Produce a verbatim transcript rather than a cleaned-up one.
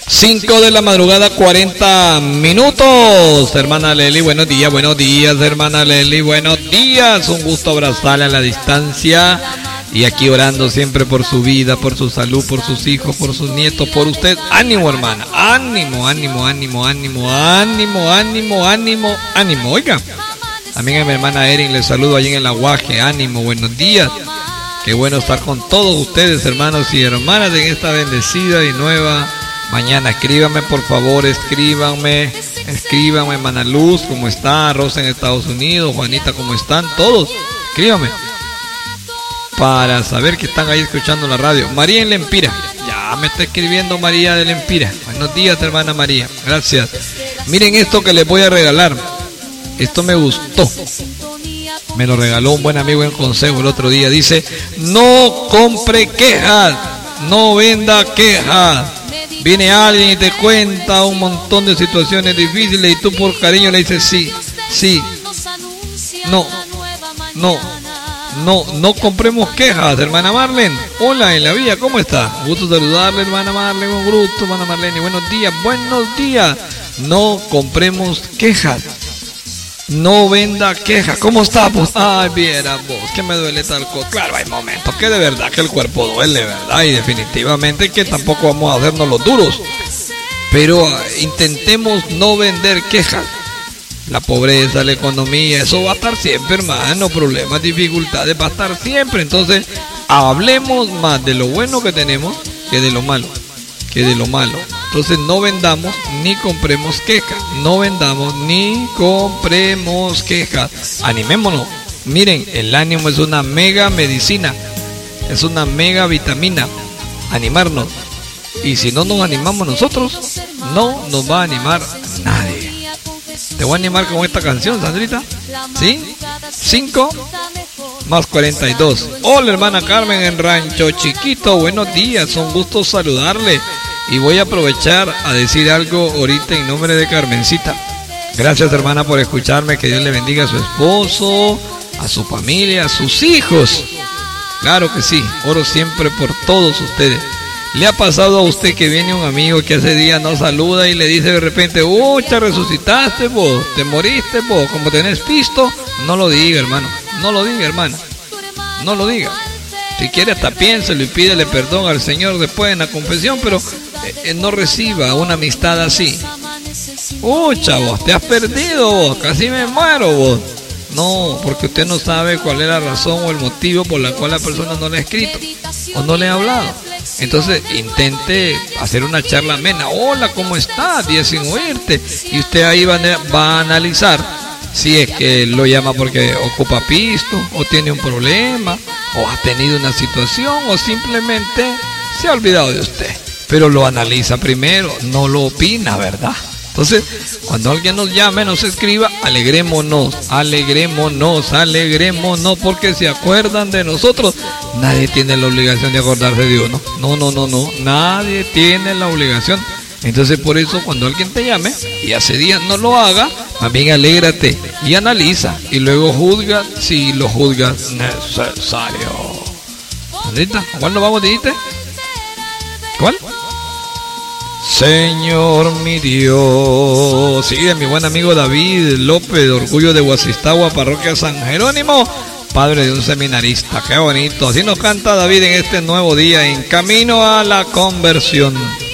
cinco de la madrugada, cuarenta minutos. Hermana Leli, buenos días, buenos días, hermana Leli, buenos días. Un gusto abrazarle a la distancia. Y aquí orando siempre por su vida, por su salud, por sus hijos, por sus nietos, por usted. Ánimo, hermana. Ánimo, ánimo, ánimo, ánimo, ánimo, ánimo, ánimo, ánimo. Oiga, también a mi hermana Erin le saludo allí en el Aguaje. Ánimo, buenos días. Qué bueno estar con todos ustedes, hermanos y hermanas, en esta bendecida y nueva mañana. Escríbanme, por favor, escríbanme. Escríbanme, hermana Luz, ¿cómo está? Rosa en Estados Unidos, Juanita, ¿cómo están? Todos, escríbanme. Para saber que están ahí escuchando la radio. María en Lempira. Ya me está escribiendo María de Lempira. Buenos días, hermana María. Gracias. Miren esto que les voy a regalar. Esto me gustó. Me lo regaló un buen amigo en consejo el otro día. Dice: no compre quejas, no venda quejas. Viene alguien y te cuenta un montón de situaciones difíciles y tú por cariño le dices sí, sí, no, no, no, no compremos quejas. Hermana Marlene, hola en la vía, ¿cómo está? Gusto saludarle, hermana Marlene, un gusto, hermana Marlene, buenos días, buenos días. No compremos quejas. No venda quejas. ¿Cómo está vos? Ay, viera vos, que me duele tal cosa. Claro, hay momentos que de verdad que el cuerpo duele, ¿verdad? Y definitivamente que tampoco vamos a hacernos los duros. Pero uh, intentemos no vender quejas. La pobreza, la economía, eso va a estar siempre, hermano. Problemas, dificultades, va a estar siempre. Entonces, hablemos más de lo bueno que tenemos que de lo malo. Que de lo malo. Entonces no vendamos ni compremos quejas. No vendamos ni compremos quejas. Animémonos. Miren, el ánimo es una mega medicina. Es una mega vitamina. Animarnos. Y si no nos animamos nosotros, no nos va a animar nadie. Te voy a animar con esta canción, Sandrita. ¿Sí? cinco más cuarenta y dos. Hola, hermana Carmen en Rancho Chiquito. Buenos días. Un gusto saludarle. Y voy a aprovechar a decir algo ahorita en nombre de Carmencita. Gracias, hermana, por escucharme. Que Dios le bendiga a su esposo, a su familia, a sus hijos. Claro que sí, oro siempre por todos ustedes. ¿Le ha pasado a usted que viene un amigo que hace días no saluda y le dice de repente: ¡uh, te resucitaste vos! ¿Te moriste vos? ¿Como tenés pisto? No lo diga, hermano. No lo diga, hermana. No lo diga. Si quiere hasta piénselo y pídele perdón al Señor después en la confesión, pero eh, no reciba una amistad así. ¡Uh, chavos! Te has perdido vos, casi me muero vos. No, porque usted no sabe cuál es la razón o el motivo por la cual la persona no le ha escrito o no le ha hablado. Entonces intente hacer una charla amena. Hola, ¿cómo estás? Días sin oírte. Y usted ahí va a, va a analizar si es que lo llama porque ocupa pisto o tiene un problema o ha tenido una situación o simplemente se ha olvidado de usted. Pero lo analiza primero, no lo opina, ¿verdad? Entonces, cuando alguien nos llame, nos escriba, alegrémonos, alegrémonos, alegrémonos, porque se acuerdan de nosotros. Nadie tiene la obligación de acordarse de uno. No, no, no, no, nadie tiene la obligación. Entonces, por eso, cuando alguien te llame y hace días no lo haga, también alégrate y analiza. Y luego juzga si lo juzgas necesario. ¿Ahorita? ¿Cuál nos vamos, dijiste? ¿Cuál? Señor mi Dios. Sí, de mi buen amigo David López, Orgullo de Guasistagua, Parroquia San Jerónimo, padre de un seminarista. Qué bonito. Así nos canta David en este nuevo día, en camino a la conversión.